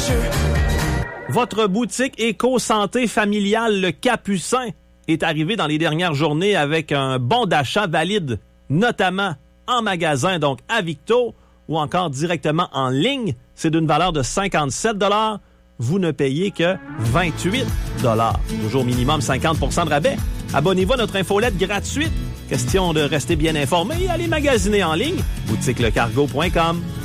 Votre boutique éco-santé familiale Le Capucin est arrivée dans les dernières journées avec un bon d'achat valide, notamment en magasin, donc à Victo, ou encore directement en ligne. C'est d'une valeur de 57 $. Vous ne payez que 28 $. Toujours minimum 50 % de rabais. Abonnez-vous à notre infolette gratuite. Question de rester bien informé et aller magasiner en ligne. boutiquelecargo.com.